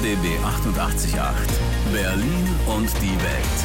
RBB 88.8 Berlin und die Welt.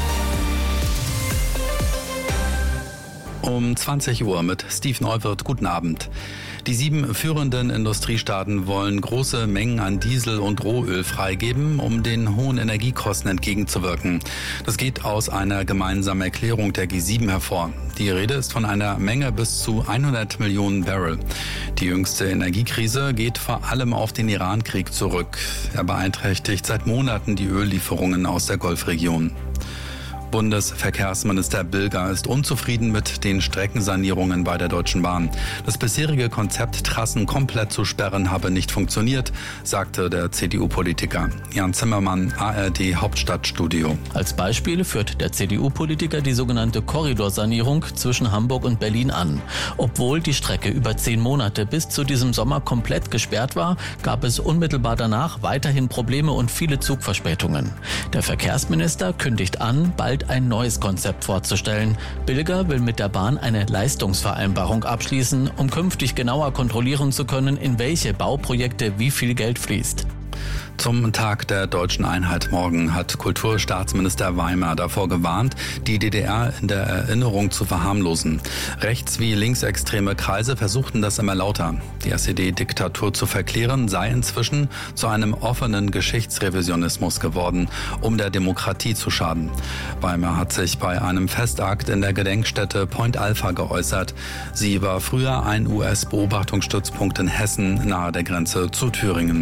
Um 20 Uhr mit Steve Neuwirth. Guten Abend. Die 7 führenden Industriestaaten wollen große Mengen an Diesel und Rohöl freigeben, um den hohen Energiekosten entgegenzuwirken. Das geht aus einer gemeinsamen Erklärung der G7 hervor. Die Rede ist von einer Menge bis zu 100 Millionen Barrel. Die jüngste Energiekrise geht vor allem auf den Iran-Krieg zurück. Er beeinträchtigt seit Monaten die Öllieferungen aus der Golfregion. Bundesverkehrsminister Bilger ist unzufrieden mit den Streckensanierungen bei der Deutschen Bahn. Das bisherige Konzept, Trassen komplett zu sperren, habe nicht funktioniert, sagte der CDU-Politiker. Jan Zimmermann, ARD Hauptstadtstudio. Als Beispiel führt der CDU-Politiker die sogenannte Korridorsanierung zwischen Hamburg und Berlin an. Obwohl die Strecke über 10 Monate bis zu diesem Sommer komplett gesperrt war, gab es unmittelbar danach weiterhin Probleme und viele Zugverspätungen. Der Verkehrsminister kündigt an, bald ein neues Konzept vorzustellen. Bilger will mit der Bahn eine Leistungsvereinbarung abschließen, um künftig genauer kontrollieren zu können, in welche Bauprojekte wie viel Geld fließt. Zum Tag der deutschen Einheit morgen hat Kulturstaatsminister Weimer davor gewarnt, die DDR in der Erinnerung zu verharmlosen. Rechts- wie linksextreme Kreise versuchten das immer lauter. Die SED-Diktatur zu verklären sei inzwischen zu einem offenen Geschichtsrevisionismus geworden, um der Demokratie zu schaden. Weimer hat sich bei einem Festakt in der Gedenkstätte Point Alpha geäußert. Sie war früher ein US-Beobachtungsstützpunkt in Hessen nahe der Grenze zu Thüringen.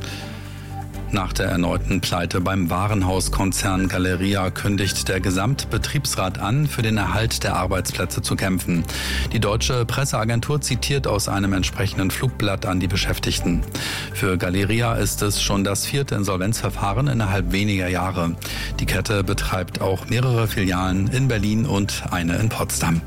Nach der erneuten Pleite beim Warenhauskonzern Galeria kündigt der Gesamtbetriebsrat an, für den Erhalt der Arbeitsplätze zu kämpfen. Die deutsche Presseagentur zitiert aus einem entsprechenden Flugblatt an die Beschäftigten. Für Galeria ist es schon das 4. Insolvenzverfahren innerhalb weniger Jahre. Die Kette betreibt auch mehrere Filialen in Berlin und eine in Potsdam.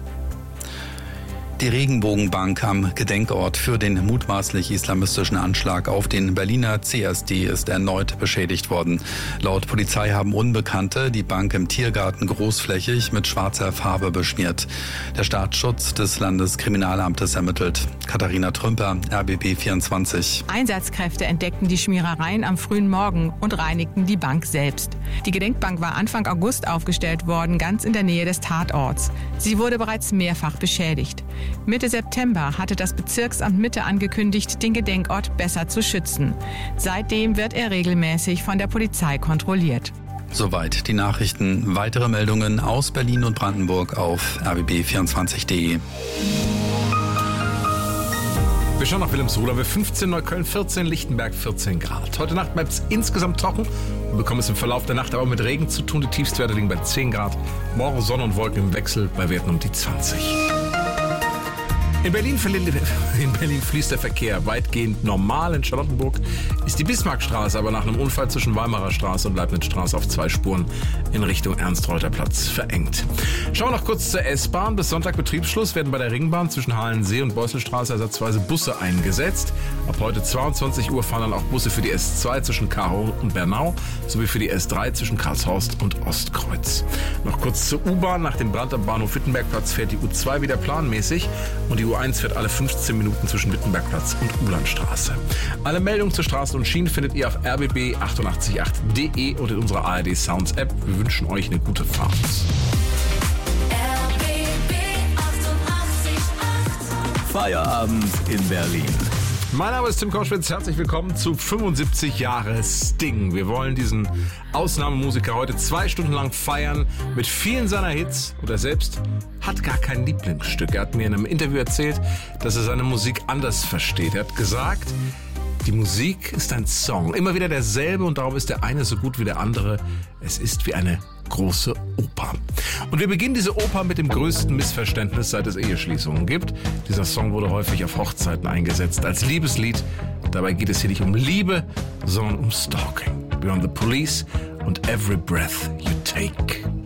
Die Regenbogenbank am Gedenkort für den mutmaßlich islamistischen Anschlag auf den Berliner CSD ist erneut beschädigt worden. Laut Polizei haben Unbekannte die Bank im Tiergarten großflächig mit schwarzer Farbe beschmiert. Der Staatsschutz des Landeskriminalamtes ermittelt. Katharina Trümper, RBB 24. Einsatzkräfte entdeckten die Schmierereien am frühen Morgen und reinigten die Bank selbst. Die Gedenkbank war Anfang August aufgestellt worden, ganz in der Nähe des Tatorts. Sie wurde bereits mehrfach beschädigt. Mitte September hatte das Bezirksamt Mitte angekündigt, den Gedenkort besser zu schützen. Seitdem wird er regelmäßig von der Polizei kontrolliert. Soweit die Nachrichten. Weitere Meldungen aus Berlin und Brandenburg auf rbb24.de. Wir schauen nach Wilhelmsruhe, 15, Neukölln 14, Lichtenberg 14 Grad. Heute Nacht bleibt es insgesamt trocken. Wir bekommen es im Verlauf der Nacht aber mit Regen zu tun. Die Tiefstwerte liegen bei 10 Grad. Morgen Sonne und Wolken im Wechsel bei Werten um die 20. In Berlin fließt der Verkehr weitgehend normal. In Charlottenburg ist die Bismarckstraße aber nach einem Unfall zwischen Weimarer Straße und Leibnizstraße auf 2 Spuren in Richtung Ernst-Reuter-Platz verengt. Schauen wir noch kurz zur S-Bahn. Bis Sonntag Betriebsschluss werden bei der Ringbahn zwischen Halensee und Beusselstraße ersatzweise Busse eingesetzt. Ab heute 22 Uhr fahren dann auch Busse für die S2 zwischen Karow und Bernau sowie für die S3 zwischen Karlshorst und Ostkreuz. Noch kurz zur U-Bahn. Nach dem Brand am Bahnhof Wittenbergplatz fährt die U2 wieder planmäßig und die U1 fährt alle 15 Minuten zwischen Wittenbergplatz und Ulandstraße. Alle Meldungen zu Straßen und Schienen findet ihr auf rbb888.de und in unserer ARD Sounds App. Wir wünschen euch eine gute Fahrt. RBB 88.8 Feierabend in Berlin. Mein Name ist Tim Koschwitz, herzlich willkommen zu 75 Jahre Sting. Wir wollen diesen Ausnahmemusiker heute 2 Stunden lang feiern mit vielen seiner Hits und er selbst hat gar kein Lieblingsstück. Er hat mir in einem Interview erzählt, dass er seine Musik anders versteht. Er hat gesagt, die Musik ist ein Song, immer wieder derselbe und darum ist der eine so gut wie der andere. Es ist wie eine große Oper. Und wir beginnen diese Oper mit dem größten Missverständnis, seit es Eheschließungen gibt. Dieser Song wurde häufig auf Hochzeiten eingesetzt als Liebeslied. Dabei geht es hier nicht um Liebe, sondern um Stalking. Beyond the Police und Every Breath You Take.